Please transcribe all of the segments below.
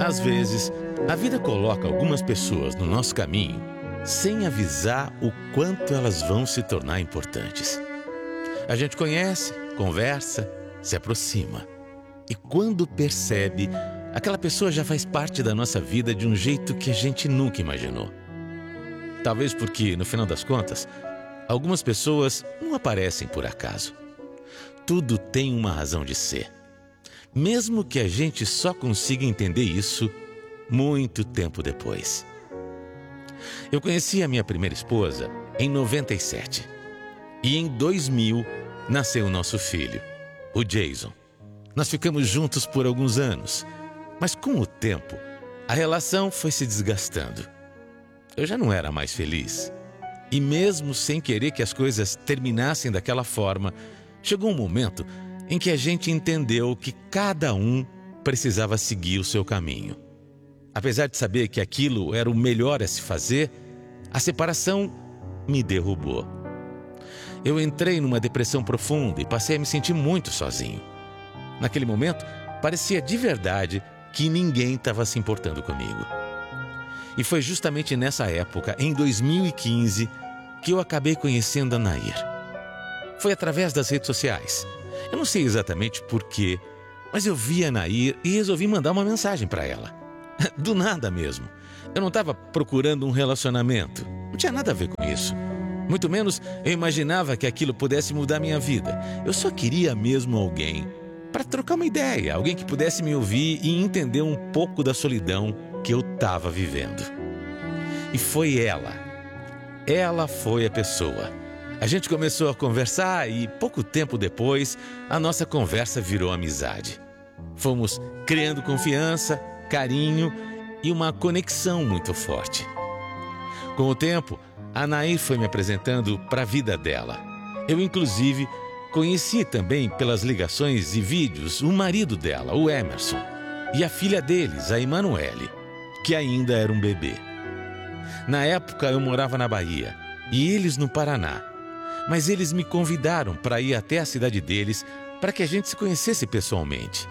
Às vezes, a vida coloca algumas pessoas no nosso caminho sem avisar o quanto elas vão se tornar importantes. A gente conhece, conversa, se aproxima. E quando percebe, aquela pessoa já faz parte da nossa vida de um jeito que a gente nunca imaginou. Talvez porque, no final das contas, algumas pessoas não aparecem por acaso. Tudo tem uma razão de ser. Mesmo que a gente só consiga entender isso muito tempo depois. Eu conheci a minha primeira esposa em 97. E em 2000 nasceu o nosso filho, o Jason. Nós ficamos juntos por alguns anos, mas com o tempo, a relação foi se desgastando. Eu já não era mais feliz. E mesmo sem querer que as coisas terminassem daquela forma, chegou um momento em que a gente entendeu que cada um precisava seguir o seu caminho. Apesar de saber que aquilo era o melhor a se fazer, a separação me derrubou. Eu entrei numa depressão profunda e passei a me sentir muito sozinho. Naquele momento, parecia de verdade que ninguém estava se importando comigo. E foi justamente nessa época, em 2015, que eu acabei conhecendo a Nair. Foi através das redes sociais. Eu não sei exatamente porquê, mas eu vi a Nair e resolvi mandar uma mensagem para ela. Do nada mesmo. Eu não estava procurando um relacionamento. Não tinha nada a ver com isso. Muito menos eu imaginava que aquilo pudesse mudar minha vida. Eu só queria mesmo alguém para trocar uma ideia, alguém que pudesse me ouvir e entender um pouco da solidão que eu estava vivendo. E foi ela. Ela foi a pessoa. A gente começou a conversar e pouco tempo depois, a nossa conversa virou amizade. Fomos criando confiança, carinho e uma conexão muito forte. Com o tempo, a Nair foi me apresentando para a vida dela. Eu, inclusive, conheci também pelas ligações e vídeos o marido dela, o Emerson, e a filha deles, a Emanuele, que ainda era um bebê. Na época, eu morava na Bahia e eles no Paraná, mas eles me convidaram para ir até a cidade deles para que a gente se conhecesse pessoalmente.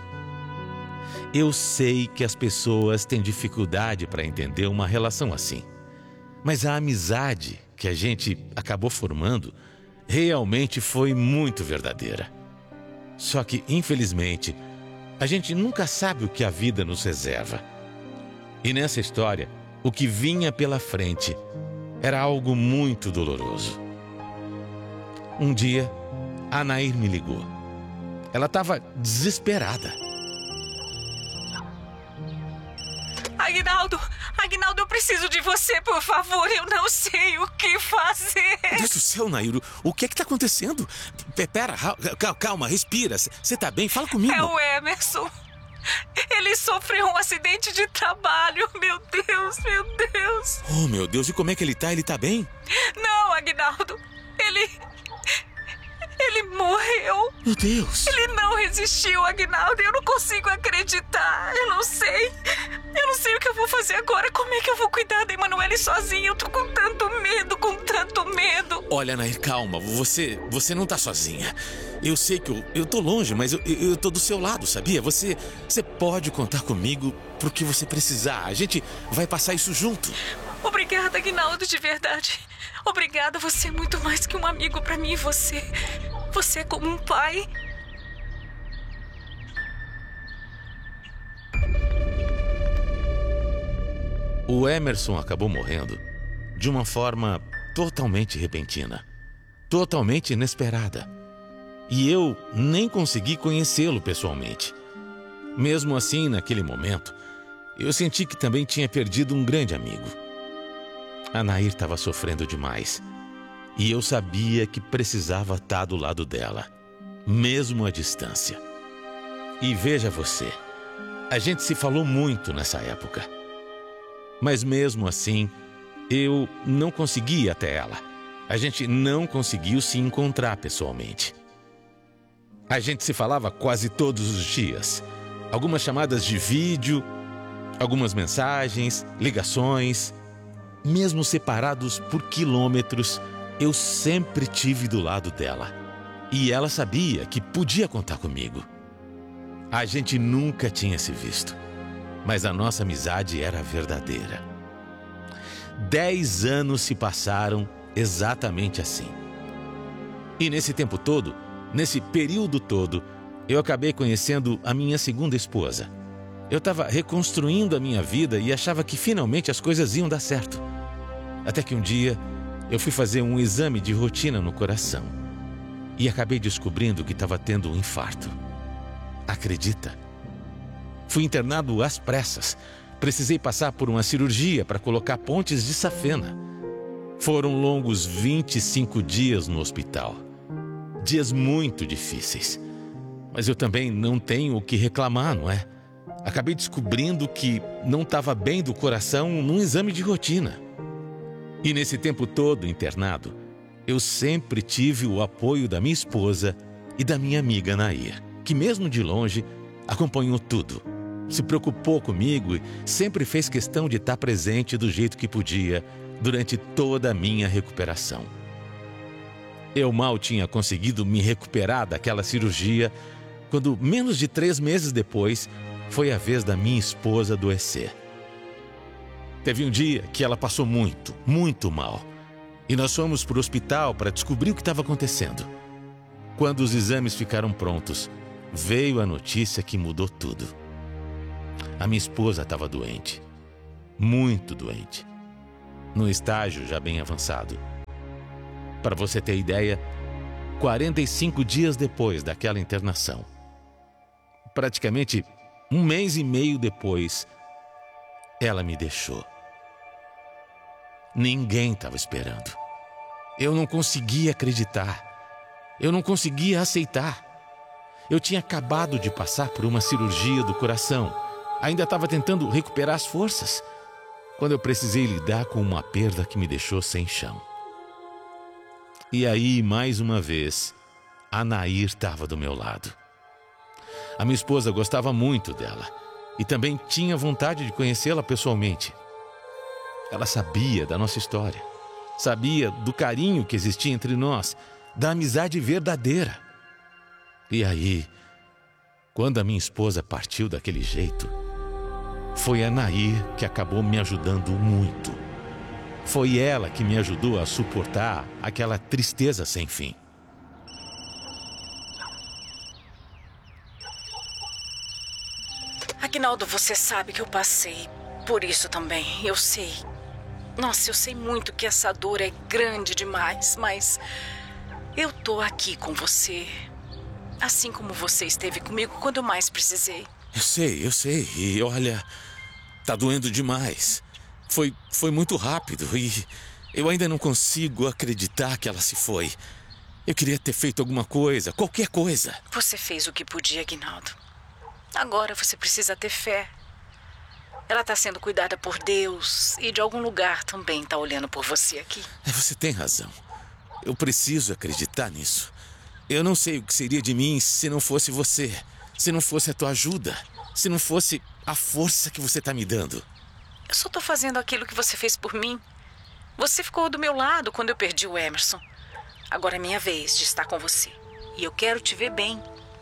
Eu sei que as pessoas têm dificuldade para entender uma relação assim, mas a amizade que a gente acabou formando realmente foi muito verdadeira. Só que, infelizmente, a gente nunca sabe o que a vida nos reserva. E nessa história, o que vinha pela frente era algo muito doloroso. Um dia, a Nair me ligou. Ela estava desesperada. Aguinaldo, eu preciso de você, por favor. Eu não sei o que fazer. Deus do céu, Nair, o que é que tá acontecendo? Pera, calma, respira. Você tá bem? Fala comigo. É o Emerson. Ele sofreu um acidente de trabalho. Meu Deus, meu Deus. Oh, meu Deus, e como é que ele tá? Ele tá bem? Não, Aguinaldo. Ele morreu. Meu Deus. Ele não resistiu, Aguinaldo. Eu não consigo acreditar. Eu não sei o que eu vou fazer agora. Como é que eu vou cuidar da Emanuele sozinha? Eu tô com tanto medo, com tanto medo. Olha, Nair, calma. Você não tá sozinha. Eu sei que eu tô longe, mas eu tô do seu lado, sabia? Você pode contar comigo pro que você precisar. A gente vai passar isso junto. Obrigada, Aguinaldo, de verdade. Obrigada, você é muito mais que um amigo pra mim. Você é como um pai. O Emerson acabou morrendo de uma forma totalmente repentina, totalmente inesperada. E eu nem consegui conhecê-lo pessoalmente. Mesmo assim, naquele momento, eu senti que também tinha perdido um grande amigo. A Nair estava sofrendo demais. E eu sabia que precisava estar do lado dela, mesmo à distância. E veja você, a gente se falou muito nessa época. Mas mesmo assim, eu não consegui ir até ela. A gente não conseguiu se encontrar pessoalmente. A gente se falava quase todos os dias. Algumas chamadas de vídeo, algumas mensagens, ligações. Mesmo separados por quilômetros, eu sempre tive do lado dela. E ela sabia que podia contar comigo. A gente nunca tinha se visto. mas a nossa amizade era verdadeira. 10 anos se passaram exatamente assim. E nesse tempo todo, nesse período todo, eu acabei conhecendo a minha segunda esposa. Eu estava reconstruindo a minha vida e achava que finalmente as coisas iam dar certo. Até que um dia, eu fui fazer um exame de rotina no coração e acabei descobrindo que estava tendo um infarto. Acredita? Fui internado às pressas. Precisei passar por uma cirurgia para colocar pontes de safena. Foram longos 25 dias no hospital. Dias muito difíceis. Mas eu também não tenho o que reclamar, não é? Acabei descobrindo que não estava bem do coração num exame de rotina. E nesse tempo todo internado, eu sempre tive o apoio da minha esposa e da minha amiga Nair, que mesmo de longe acompanhou tudo. Se preocupou comigo e sempre fez questão de estar presente do jeito que podia durante toda a minha recuperação. Eu mal tinha conseguido me recuperar daquela cirurgia quando, menos de 3 meses depois, foi a vez da minha esposa adoecer. Teve um dia que ela passou muito, muito mal. E nós fomos para o hospital para descobrir o que estava acontecendo. Quando os exames ficaram prontos, veio a notícia que mudou tudo. A minha esposa estava doente, muito doente, num estágio já bem avançado. Para você ter ideia, 45 dias depois daquela internação, praticamente 1 mês e meio depois, ela me deixou. Ninguém estava esperando. Eu não conseguia acreditar. Eu não conseguia aceitar. Eu tinha acabado de passar por uma cirurgia do coração. Ainda estava tentando recuperar as forças, quando eu precisei lidar com uma perda que me deixou sem chão. E aí, mais uma vez, a Nair estava do meu lado. A minha esposa gostava muito dela e também tinha vontade de conhecê-la pessoalmente. Ela sabia da nossa história, sabia do carinho que existia entre nós, da amizade verdadeira. E aí, quando a minha esposa partiu daquele jeito, foi a Nair que acabou me ajudando muito. Foi ela que me ajudou a suportar aquela tristeza sem fim. Aguinaldo, você sabe que eu passei por isso também. Eu sei. Nossa, eu sei muito que essa dor é grande demais, mas eu tô aqui com você. Assim como você esteve comigo quando eu mais precisei. Eu sei. E olha, tá doendo demais. Foi muito rápido e eu ainda não consigo acreditar que ela se foi. Eu queria ter feito alguma coisa, qualquer coisa. Você fez o que podia, Aguinaldo. Agora você precisa ter fé. Ela está sendo cuidada por Deus e de algum lugar também está olhando por você aqui. Você tem razão. Eu preciso acreditar nisso. Eu não sei o que seria de mim se não fosse você, se não fosse a tua ajuda, se não fosse a força que você está me dando. Eu só estou fazendo aquilo que você fez por mim. Você ficou do meu lado quando eu perdi o Emerson. Agora é minha vez de estar com você. E eu quero te ver bem.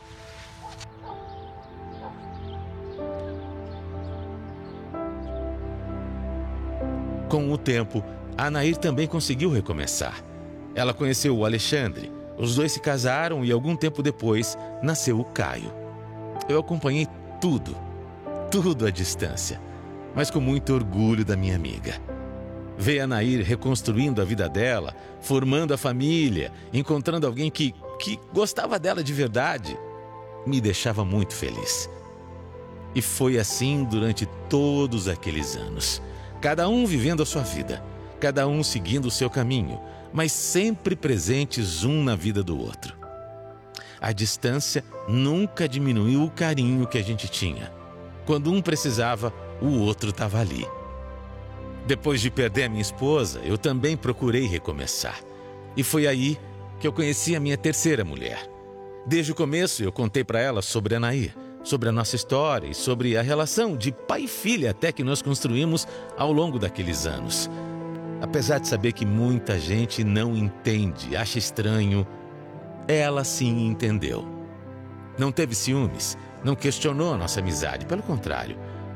Com o tempo, a Nair também conseguiu recomeçar. Ela conheceu o Alexandre, os dois se casaram e algum tempo depois nasceu o Caio. Eu acompanhei tudo à distância, mas com muito orgulho da minha amiga. Ver a Nair reconstruindo a vida dela, formando a família, encontrando alguém que gostava dela de verdade, me deixava muito feliz. E foi assim durante todos aqueles anos. Cada um vivendo a sua vida, cada um seguindo o seu caminho, mas sempre presentes um na vida do outro. A distância nunca diminuiu o carinho que a gente tinha. Quando um precisava, o outro estava ali. Depois de perder a minha esposa, eu também procurei recomeçar. E foi aí que eu conheci a minha terceira mulher. Desde o começo eu contei para ela sobre a Nair, sobre a nossa história e sobre a relação de pai e filha até que nós construímos ao longo daqueles anos. Apesar de saber que muita gente não entende, acha estranho, ela sim entendeu. Não teve ciúmes, não questionou a nossa amizade, pelo contrário,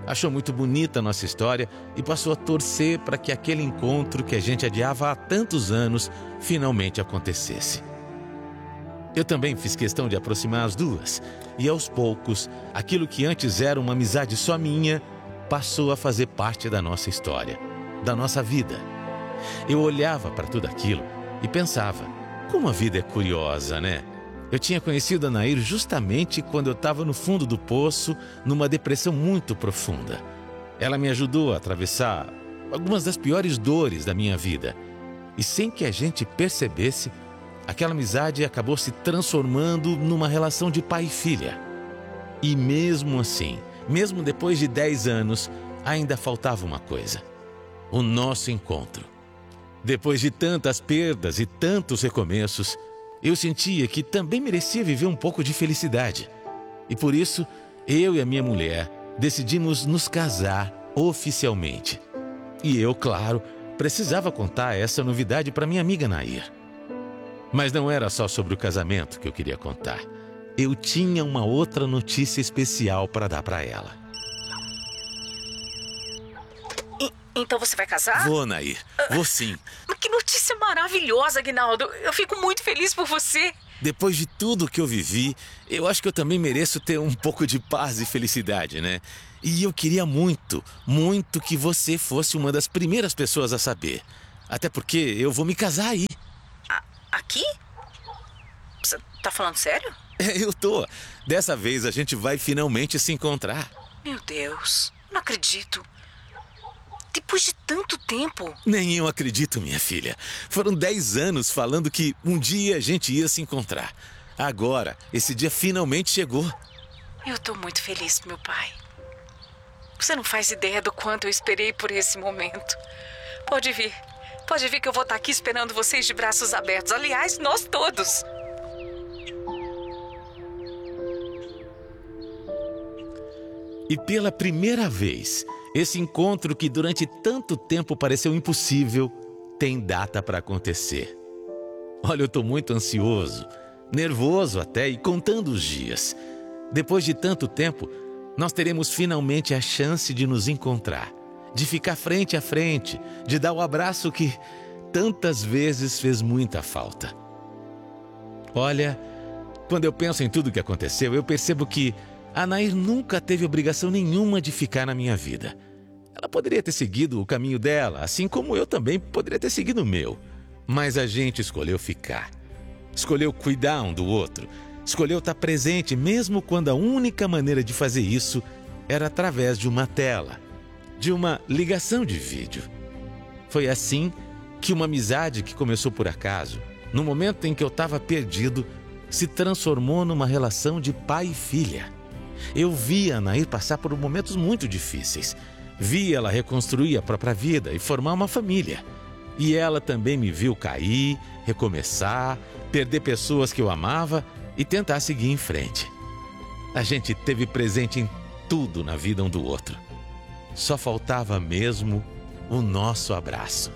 Achou muito bonita a nossa história e passou a torcer para que aquele encontro que a gente adiava há tantos anos finalmente acontecesse. Eu também fiz questão de aproximar as duas, e aos poucos, aquilo que antes era uma amizade só minha, passou a fazer parte da nossa história, da nossa vida. Eu olhava para tudo aquilo e pensava, como a vida é curiosa, né? Eu tinha conhecido a Nair justamente quando eu estava no fundo do poço, numa depressão muito profunda. Ela me ajudou a atravessar algumas das piores dores da minha vida. E sem que a gente percebesse, aquela amizade acabou se transformando numa relação de pai e filha. E mesmo assim, mesmo depois de 10 anos, ainda faltava uma coisa: o nosso encontro. Depois de tantas perdas e tantos recomeços, eu sentia que também merecia viver um pouco de felicidade. E por isso, eu e a minha mulher decidimos nos casar oficialmente. E eu, claro, precisava contar essa novidade para minha amiga Nair. Mas não era só sobre o casamento que eu queria contar. Eu tinha uma outra notícia especial para dar para ela. Então você vai casar? Vou, Nair. Vou sim. Que notícia maravilhosa, Aguinaldo. Eu fico muito feliz por você. Depois de tudo que eu vivi, eu acho que eu também mereço ter um pouco de paz e felicidade, né? E eu queria muito, muito que você fosse uma das primeiras pessoas a saber. Até porque eu vou me casar aí. Aqui? Você tá falando sério? Eu tô. Dessa vez a gente vai finalmente se encontrar. Meu Deus, não acredito. Depois de tanto tempo. Nem eu acredito, minha filha. Foram 10 anos falando que um dia a gente ia se encontrar. Agora, esse dia finalmente chegou. Eu tô muito feliz, meu pai. Você não faz ideia do quanto eu esperei por esse momento. Pode vir que eu vou estar aqui esperando vocês de braços abertos. Aliás, nós todos. E pela primeira vez, esse encontro que durante tanto tempo pareceu impossível, tem data para acontecer. Olha, eu estou muito ansioso, nervoso até e contando os dias. Depois de tanto tempo, nós teremos finalmente a chance de nos encontrar, de ficar frente a frente, de dar o abraço que tantas vezes fez muita falta. Olha, quando eu penso em tudo que aconteceu, eu percebo que a Nair nunca teve obrigação nenhuma de ficar na minha vida. Ela poderia ter seguido o caminho dela, assim como eu também poderia ter seguido o meu. Mas a gente escolheu ficar. Escolheu cuidar um do outro. Escolheu estar presente mesmo quando a única maneira de fazer isso era através de uma tela, de uma ligação de vídeo. Foi assim que uma amizade que começou por acaso, no momento em que eu estava perdido, se transformou numa relação de pai e filha. Eu vi a Nair passar por momentos muito difíceis. Vi ela reconstruir a própria vida e formar uma família. E ela também me viu cair, recomeçar, perder pessoas que eu amava e tentar seguir em frente. A gente teve presente em tudo na vida um do outro. Só faltava mesmo o nosso abraço.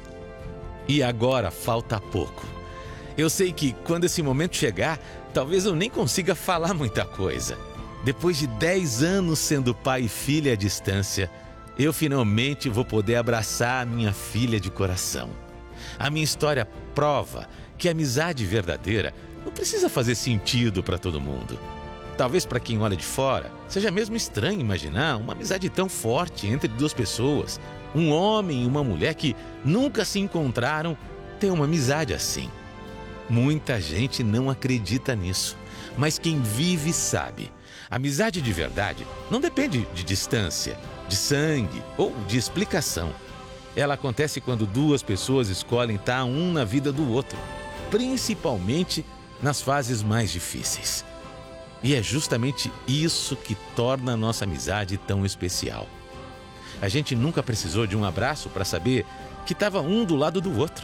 E agora falta pouco. Eu sei que quando esse momento chegar, talvez eu nem consiga falar muita coisa. Depois de 10 anos sendo pai e filha à distância, eu finalmente vou poder abraçar a minha filha de coração. A minha história prova que a amizade verdadeira não precisa fazer sentido para todo mundo. Talvez para quem olha de fora, seja mesmo estranho imaginar uma amizade tão forte entre duas pessoas. Um homem e uma mulher que nunca se encontraram têm uma amizade assim. Muita gente não acredita nisso, mas quem vive sabe. Amizade de verdade não depende de distância, de sangue ou de explicação. Ela acontece quando duas pessoas escolhem estar um na vida do outro, principalmente nas fases mais difíceis. E é justamente isso que torna a nossa amizade tão especial. A gente nunca precisou de um abraço para saber que estava um do lado do outro.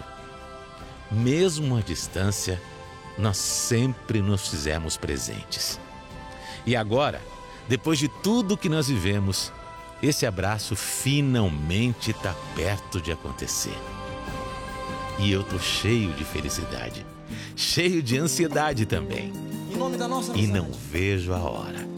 Mesmo à distância, nós sempre nos fizemos presentes. E agora, depois de tudo que nós vivemos, esse abraço finalmente está perto de acontecer. E eu tô cheio de felicidade, cheio de ansiedade também. E não vejo a hora.